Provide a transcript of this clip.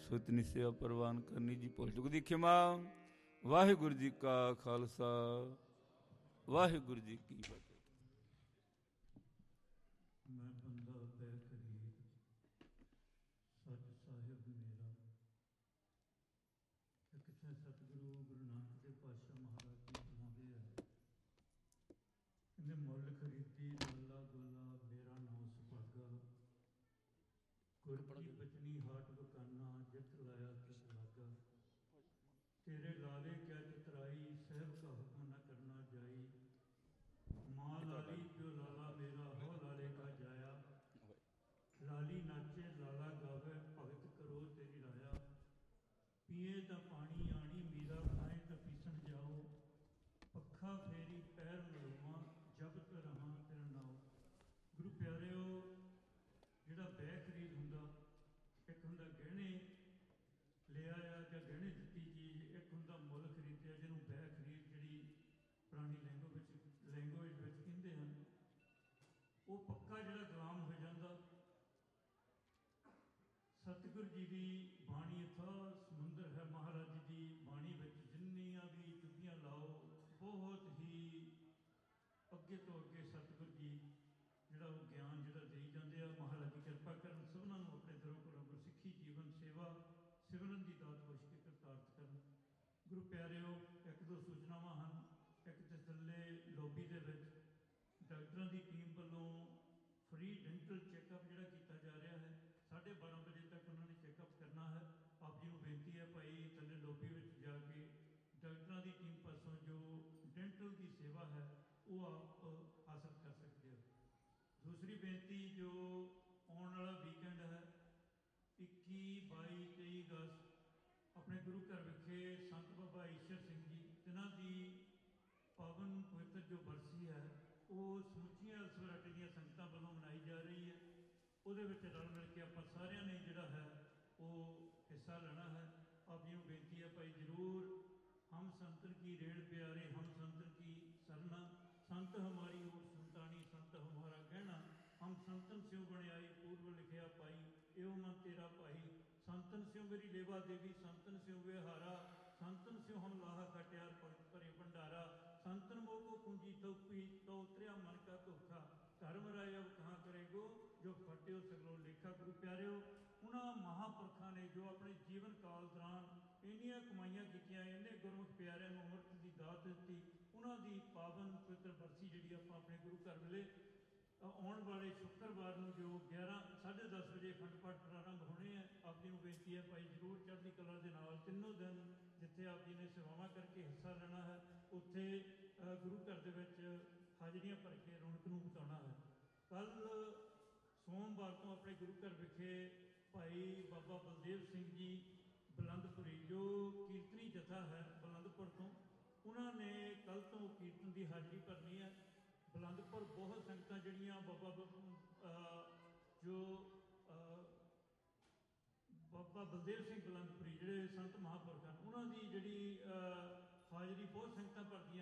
ਸੋ ਇਤਨੀ ਸੇਵਾ ਪ੍ਰਵਾਨ ਕਰਨੀ ਜੀ। ਭੁੱਲ ਚੁੱਕ ਦੀ ਖਿਮਾ। ਵਾਹਿਗੁਰੂ ਜੀ ਕਾ ਖਾਲਸਾ, ਵਾਹਿਗੁਰੂ ਜੀ ਕੀ ਫਤਿਹ। ਮੈਂ ਬੰਦਾ ਪੈ ਖਰੀਦ ਸੱਚ ਸਾਹਿਬ ਮੇਰਾ। ਕਿੱਥੇ ਸਤਿਗੁਰੂ ਗੁਰੂ ਨਾਨਕ ਦੇਵ ਪਾਤਸ਼ਾਹ ਮਹਾਰਾਜ ਜੀ ਫਰਮਾਉਂਦੇ ਆ, ਕਹਿੰਦੇ ਮੁੱਲ ਖਰੀਦੀ ਲਾਲਾ ਗੋਲਾ ਮੇਰਾ ਨਾਮ ਸੁਭਾਗਾ। ਗੁਰਕੀ ਬਚਨੀ ਹਾਟ ਬਕਾਨਾ ਜਿੱਤ ਲਾਇਆ ਤਿਸ ਲਾਗਾ। ਤੇਰੇ ਲਾਲੇ ਕਿਆ ਚਤਰਾਈ ਸਹਿਬ ਕਾ ਹੁਕਮ ਨਾ ਕਰਨਾ ਜਾਈ। ਮਾਂ ਲਾਲੀ ਪਿਓ ਲਾਲਾ ਮੇਰਾ ਹੋ ਲਾਲੇ ਕਾ ਜਾਇਆ। ਲਾਲੀ ਨਾਚੇ ਲਾਲਾ ਗਾਵੇ ਭਗਤ ਕਰੋ ਤੇਰੀ ਰਾਇਆ। ਪੀਏ ਤਾਂ ਪਾਣੀ ਆਣੀ ਮੀਰਾ ਖਾਏ ਤਾਂ ਪੀਸਣ ਜਾਓ। ਪੱਖਾ ਫੇਰੀ ਪੈਰ ਮਲੂਮਾ ਜਬਤ ਰਹਾ ਤੇਰਾ ਨਾਉ। ਗੁਰੂ ਪਿਆਰਿਓ, ਜਿਹੜਾ ਬੈ ਖਰੀਦ ਹੁੰਦਾ, ਇੱਕ ਹੁੰਦਾ ਗਹਿਣੇ ਲਿਆ ਆ ਜਾਂ ਗਹਿਣੇ ਦਿੱਤੀ ਚੀਜ਼, ਇੱਕ ਹੁੰਦਾ ਮੁੱਲ ਖਰੀਦਿਆ ਜਿਹਨੂੰ ਬੈ ਖਰੀਦ ਜਿਹੜੀ ਪੁਰਾਣੀ ਲੈਂਗੁਏਜ ਵਿੱਚ ਕਹਿੰਦੇ ਹਨ। ਉਹ ਪੱਕਾ ਜਿਹੜਾ ਗੁਲਾਮ ਹੋ ਜਾਂਦਾ। ਸਤਿਗੁਰੂ ਜੀ ਦੀ ਬਾਣੀ ਅਥਾਹ ਸਮੁੰਦਰ ਹੈ। ਮਹਾਰਾਜ ਜੀ ਦੀ ਬਾਣੀ ਵਿੱਚ ਜਿੰਨੀਆਂ ਵੀ ਚੁੱਕੀਆਂ ਲਾਓ, ਬਹੁਤ ਹੀ ਅੱਗੇ ਤੋਂ ਅੱਗੇ ਸਤਿਗੁਰੂ ਜੀ ਜਿਹੜਾ ਉਹ ਗਿਆਨ ਜਿਹੜਾ ਦੇਈ ਜਾਂਦੇ ਆ। ਮਹਾਰਾਜ ਦੀ ਕਿਰਪਾ ਕਰਨ, ਸਭਨਾਂ ਨੂੰ ਆਪਣੇ ਦਰੋਂ ਘਰੋਂ ਗੁਰਸਿੱਖੀ ਜੀਵਨ ਸੇਵਾ ਸਿਮਰਨ ਦੀ ਦਾਤ ਬਖਸ਼ ਕੇ ਕਿਰਤਾਰਥ ਕਰਨ। ਗੁਰੂ ਪਿਆਰਿਓ, ਇੱਕ ਦੋ ਸੂਚਨਾਵਾਂ ਹਨ। ਇੱਕ ਤੇ ਥੱਲੇ ਲੋਬੀ ਦੇ ਵਿੱਚ ਡਾਕਟਰਾਂ ਦੀ ਟੀਮ ਵੱਲੋਂ ਫ੍ਰੀ ਡੈਂਟਲ ਚੈੱਕਅਪ ਜਿਹੜਾ ਕੀਤਾ ਜਾ ਰਿਹਾ ਹੈ। 12:30 ਵਜੇ ਤੱਕ ਉਹਨਾਂ ਨੇ ਚੈੱਕਅਪ ਕਰਨਾ ਹੈ। ਆਪ ਜੀ ਨੂੰ ਬੇਨਤੀ ਹੈ ਭਾਈ ਥੱਲੇ ਲੋਬੀ ਵਿੱਚ ਜਾ ਕੇ ਡਾਕਟਰਾਂ ਦੀ ਟੀਮ ਪਾਸੋਂ ਜੋ ਡੈਂਟਲ ਦੀ ਸੇਵਾ ਹੈ ਉਹ ਆਪ ਹਾਸਲ ਕਰ ਸਕਦੇ ਹੋ। ਦੂਸਰੀ ਬੇਨਤੀ, ਜੋ ਆਉਣ ਵਾਲਾ ਵੀਕਐਂਡ ਹੈ 21, 22, 23 ਅਗਸਤ ਆਪਣੇ ਗੁਰੂ ਘਰ ਵਿਖੇ ਸੰਤ ਬਾਬਾ ਈਸ਼ਰ ਸਿੰਘ ਜੀ ਜਿਨ੍ਹਾਂ ਦੀ ਪਾਵਨ ਪਵਿੱਤਰ ਜੋ ਬਰਸੀ ਹੈ ਉਹ ਸਮੁੱਚੀਆਂ ਸਵਰਾਟੇ ਦੀਆਂ ਸੰਗਤਾਂ ਵੱਲੋਂ ਮਨਾਈ ਜਾ ਰਹੀ ਹੈ। ਉਹਦੇ ਵਿੱਚ ਰਲ ਮਿਲ ਕੇ ਆਪਾਂ ਸਾਰਿਆਂ ਨੇ ਜਿਹੜਾ ਹੈ ਉਹ ਹਿੱਸਾ ਲੈਣਾ ਹੈ। ਆਪ ਜੀ ਨੂੰ ਬੇਨਤੀ ਹੈ ਭਾਈ ਜ਼ਰੂਰ ਹਮ ਸੰਤਨ ਕੀ ਰੇਣ ਪਿਆਰੇ ਹਮ ਸੰਤਨ ਕੀ ਸਰਨਾ। ਸੰਤ ਹਮਾਰੀ ਓਟ ਸੰਤਾਨੀ ਸੰਤ ਹਮਾਰਾ ਕਹਿਣਾ। ਹਮ ਸੰਤਨ ਸਿਉ ਬਣਿਆਈ ਪੂਰਵ ਲਿਖਿਆ ਪਾਈ ਇਹੋ ਮਨ ਤੇਰਾ ਭਾਈ। ਸੰਤਨ ਸਿਉ ਮੇਰੀ ਲੇਵਾ ਦੇਵੀ ਸੰਤਨ ਸਿਉ ਵਿਹਾਰਾ। ਸੰਤਨ ਸਿਉ ਹਮ ਲਾਹਾ ਖਟਿਆਰ ਭਗਤ ਭਰੇ ਭੰਡਾਰਾ। ਸੰਤਨ ਮੋਗੋ ਪੂੰਜੀ ਤੋਪੀ ਤੋ ਉਤਰਿਆ ਮਨ ਕਾ ਧੋਖਾ। ਧਰਮ ਰਾਏ ਅਬ ਕਹਾਂ ਕਰੇਗੋ ਜੋ ਫਟਿਓ ਸਗਲੋਂ ਲੇਖਾ। ਗੁਰੂ ਪਿਆਰਿਓ, ਉਹਨਾਂ ਮਹਾਂਪੁਰਖਾਂ ਨੇ ਜੋ ਆਪਣੇ ਜੀਵਨ ਕਾਲ ਦੌਰਾਨ ਇੰਨੀਆਂ ਕਮਾਈਆਂ ਕੀਤੀਆਂ, ਇੰਨੇ ਗੁਰਮੁਖ ਪਿਆਰਿਆਂ ਨੂੰ ਅੰਮ੍ਰਿਤ ਦੀ ਦਾਤ ਦਿੱਤੀ, ਉਹਨਾਂ ਦੀ ਪਾਵਨ ਪਵਿੱਤਰ ਬਰਸੀ ਜਿਹੜੀ ਆਪਾਂ ਆਪਣੇ ਗੁਰੂ ਘਰ ਵੇਲੇ ਆਉਣ ਵਾਲੇ ਸ਼ੁੱਕਰਵਾਰ ਨੂੰ ਜੋ 10:30 ਵਜੇ ਅਖੰਡ ਪਾਠ ਪ੍ਰਾਰੰਭ ਹੋਣੇ ਹੈ। ਆਪ ਜੀ ਨੂੰ ਬੇਨਤੀ ਹੈ ਭਾਈ ਜ਼ਰੂਰ ਚੜ੍ਹਦੀ ਕਲਾ ਦੇ ਨਾਲ ਤਿੰਨੋਂ ਦਿਨ ਜਿੱਥੇ ਆਪ ਜੀ ਨੇ ਸੇਵਾਵਾਂ ਕਰਕੇ ਹਿੱਸਾ ਲੈਣਾ ਹੈ ਉੱਥੇ ਗੁਰੂ ਘਰ ਦੇ ਵਿੱਚ ਹਾਜ਼ਰੀਆਂ ਭਰ ਕੇ ਰੌਣਕ ਨੂੰ ਬਿਤਾਉਣਾ ਹੈ। ਕੱਲ੍ਹ ਸੋਮਵਾਰ ਤੋਂ ਆਪਣੇ ਗੁਰੂ ਘਰ ਵਿਖੇ ਭਾਈ ਬਾਬਾ ਬਲਦੇਵ ਸਿੰਘ ਜੀ ਬਲੰਦਪੁਰੀ ਜੋ ਕੀਰਤਨੀ ਜਥਾ ਹੈ ਬਲੰਦਪੁਰ ਤੋਂ, ਉਹਨਾਂ ਨੇ ਕੱਲ੍ਹ ਤੋਂ ਕੀਰਤਨ ਦੀ ਹਾਜ਼ਰੀ ਭਰਨੀ ਹੈ। ਬਲੰਦਪੁਰ ਬਹੁਤ ਸੰਗਤਾਂ ਜਿਹੜੀਆਂ ਬਾਬਾ ਬਲਦੇਵ ਸਿੰਘ ਬਲੰਦਪੁਰੀ ਜਿਹੜੇ ਸੰਤ ਮਹਾਂਪੁਰਖ ਹਨ ਉਹਨਾਂ ਦੀ ਜਿਹੜੀ ਹਾਜ਼ਰੀ ਬਹੁਤ ਸੰਗਤਾਂ ਭਰਦੀਆਂ